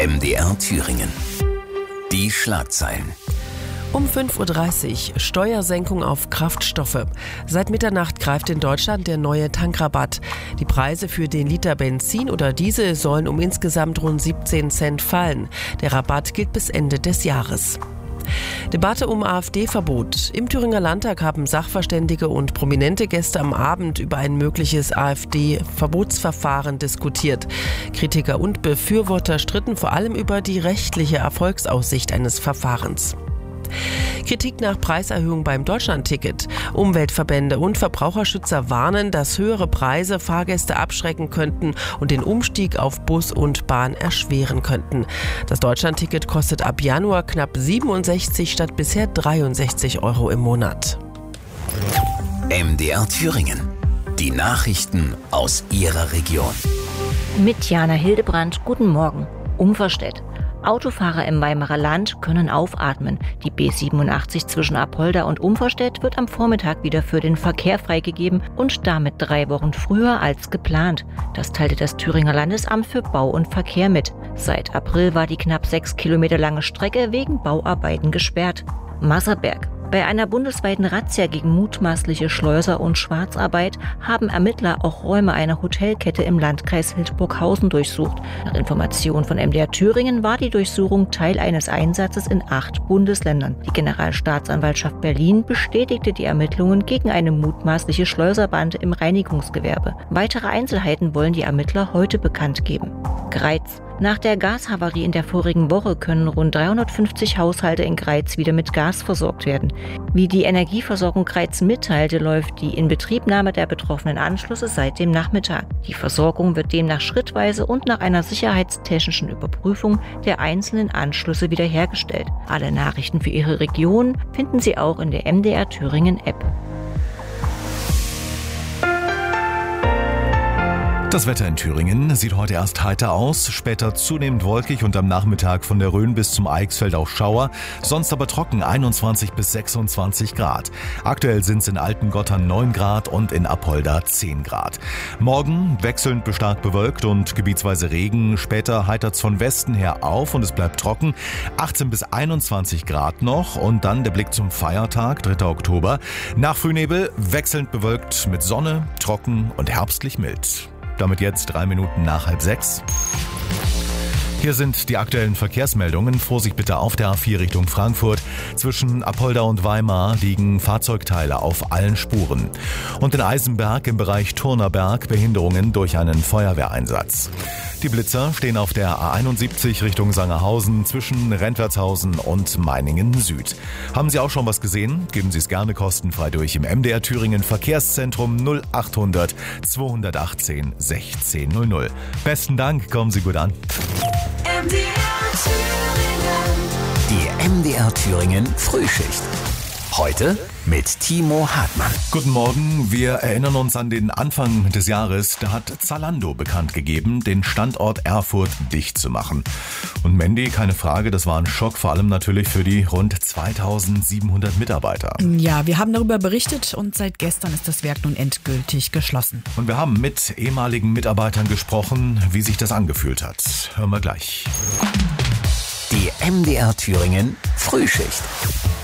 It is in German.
MDR Thüringen. Die Schlagzeilen. Um 5.30 Uhr Steuersenkung auf Kraftstoffe. Seit Mitternacht greift in Deutschland der neue Tankrabatt. Die Preise für den Liter Benzin oder Diesel sollen um insgesamt rund 17 Cent fallen. Der Rabatt gilt bis Ende des Jahres. Debatte um AfD-Verbot. Im Thüringer Landtag haben Sachverständige und prominente Gäste am Abend über ein mögliches AfD-Verbotsverfahren diskutiert. Kritiker und Befürworter stritten vor allem über die rechtliche Erfolgsaussicht eines Verfahrens. Kritik nach Preiserhöhung beim Deutschlandticket. Umweltverbände und Verbraucherschützer warnen, dass höhere Preise Fahrgäste abschrecken könnten und den Umstieg auf Bus und Bahn erschweren könnten. Das Deutschlandticket kostet ab Januar knapp 67 statt bisher 63 Euro im Monat. MDR Thüringen. Die Nachrichten aus Ihrer Region. Mit Jana Hildebrand, guten Morgen. Umverstedt. Autofahrer im Weimarer Land können aufatmen. Die B87 zwischen Apolda und Umverstedt wird am Vormittag wieder für den Verkehr freigegeben und damit 3 Wochen früher als geplant. Das teilte das Thüringer Landesamt für Bau und Verkehr mit. Seit April war die knapp 6 Kilometer lange Strecke wegen Bauarbeiten gesperrt. Masserberg. Bei einer bundesweiten Razzia gegen mutmaßliche Schleuser- und Schwarzarbeit haben Ermittler auch Räume einer Hotelkette im Landkreis Hildburghausen durchsucht. Nach Informationen von MDR Thüringen war die Durchsuchung Teil eines Einsatzes in 8 Bundesländern. Die Generalstaatsanwaltschaft Berlin bestätigte die Ermittlungen gegen eine mutmaßliche Schleuserbande im Reinigungsgewerbe. Weitere Einzelheiten wollen die Ermittler heute bekannt geben. Greiz. Nach der Gashavarie in der vorigen Woche können rund 350 Haushalte in Greiz wieder mit Gas versorgt werden. Wie die Energieversorgung Greiz mitteilte, läuft die Inbetriebnahme der betroffenen Anschlüsse seit dem Nachmittag. Die Versorgung wird demnach schrittweise und nach einer sicherheitstechnischen Überprüfung der einzelnen Anschlüsse wiederhergestellt. Alle Nachrichten für Ihre Region finden Sie auch in der MDR Thüringen App. Das Wetter in Thüringen sieht heute erst heiter aus, später zunehmend wolkig und am Nachmittag von der Rhön bis zum Eichsfeld auch Schauer, sonst aber trocken 21 bis 26 Grad. Aktuell sind es in Altengottern 9 Grad und in Apolda 10 Grad. Morgen wechselnd bis stark bewölkt und gebietsweise Regen, später heitert's von Westen her auf und es bleibt trocken, 18 bis 21 Grad noch und dann der Blick zum Feiertag, 3. Oktober. Nach Frühnebel wechselnd bewölkt mit Sonne, trocken und herbstlich mild. Damit jetzt 3 Minuten nach 5:30. Hier sind die aktuellen Verkehrsmeldungen. Vorsicht bitte auf der A4 Richtung Frankfurt. Zwischen Apolda und Weimar liegen Fahrzeugteile auf allen Spuren. Und in Eisenberg im Bereich Turnerberg Behinderungen durch einen Feuerwehreinsatz. Die Blitzer stehen auf der A71 Richtung Sangerhausen zwischen Rentwertshausen und Meiningen Süd. Haben Sie auch schon was gesehen? Geben Sie es gerne kostenfrei durch im MDR Thüringen Verkehrszentrum 0800 218 1600. Besten Dank, kommen Sie gut an. Die MDR Thüringen Frühschicht. Heute mit Timo Hartmann. Guten Morgen, wir erinnern uns an den Anfang des Jahres. Da hat Zalando bekannt gegeben, den Standort Erfurt dicht zu machen. Und Mandy, keine Frage, das war ein Schock, vor allem natürlich für die rund 2700 Mitarbeiter. Ja, wir haben darüber berichtet und seit gestern ist das Werk nun endgültig geschlossen. Und wir haben mit ehemaligen Mitarbeitern gesprochen, wie sich das angefühlt hat. Hören wir gleich. Die MDR Thüringen Frühschicht.